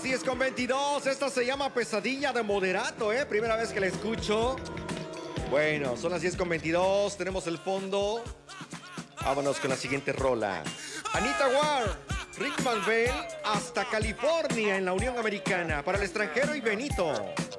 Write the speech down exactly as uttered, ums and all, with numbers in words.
diez con veintidós. Esta se llama Pesadilla de Moderato, ¿eh? Primera vez que la escucho. Bueno, son las diez con veintidós. Tenemos el fondo. Vámonos con la siguiente rola. Anita Ward, Rick Van Bell, hasta California en la Unión Americana. Para el extranjero y Benito.